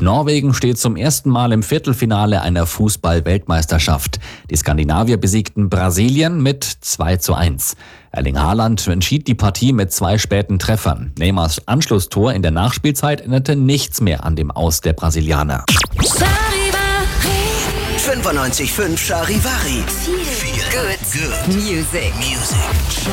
Norwegen steht zum ersten Mal im Viertelfinale einer Fußball-Weltmeisterschaft. Die Skandinavier besiegten Brasilien mit 2:1. Erling Haaland entschied die Partie mit 2 späten Treffern. Neymars Anschlusstor in der Nachspielzeit änderte nichts mehr an dem Aus der Brasilianer. 95.5 Charivari. Feel good music.